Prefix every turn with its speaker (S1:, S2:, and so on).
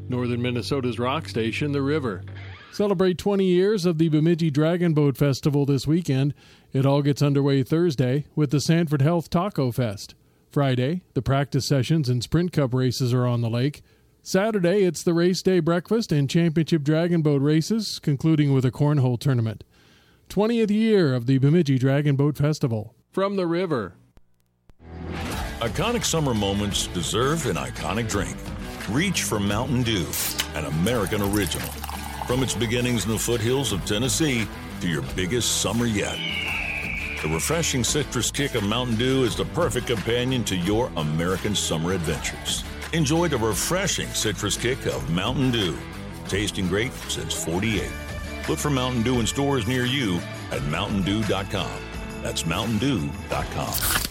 S1: Northern Minnesota's rock station, The River.
S2: Celebrate 20 years of the Bemidji Dragon Boat Festival this weekend. It all gets underway Thursday with the Sanford Health Taco Fest. Friday, the practice sessions and Sprint Cup races are on the lake. Saturday, it's the race day breakfast and championship dragon boat races, concluding with a cornhole tournament. 20th year of the Bemidji Dragon Boat Festival.
S1: From The River.
S3: Iconic summer moments deserve an iconic drink. Reach for Mountain Dew, an American original. From its beginnings in the foothills of Tennessee to your biggest summer yet. The refreshing citrus kick of Mountain Dew is the perfect companion to your American summer adventures. Enjoy the refreshing citrus kick of Mountain Dew. Tasting great since '48. Look for Mountain Dew in stores near you at mountaindew.com. That's mountaindew.com.